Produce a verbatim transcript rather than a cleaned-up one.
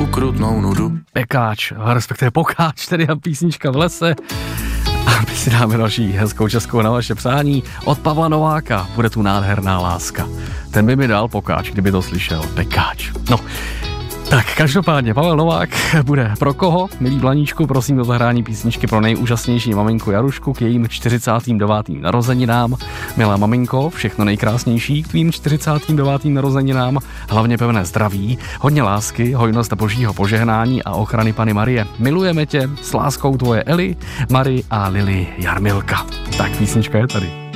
ukrutnou nudu. Pekáč, respektive Pokáč, tedy a písnička v lese. A my si dáme další hezkou českou na vaše přání. Od Pavla Nováka bude tu nádherná láska. Ten by mi dal Pokáč, kdyby to slyšel. Pekáč. No, tak každopádně Pavel Novák bude pro koho? Milý Blaníčku, prosím o zahrání písničky pro nejúžasnější maminku Jarušku k jejím čtyřicátým devátým narozeninám. Milá maminko, všechno nejkrásnější k tvým čtyřicátým devátým narozeninám, hlavně pevné zdraví, hodně lásky, hojnost božího požehnání a ochrany Panny Marie. Milujeme tě, s láskou tvoje Eli, Mary a Lily Jarmilka. Tak písnička je tady.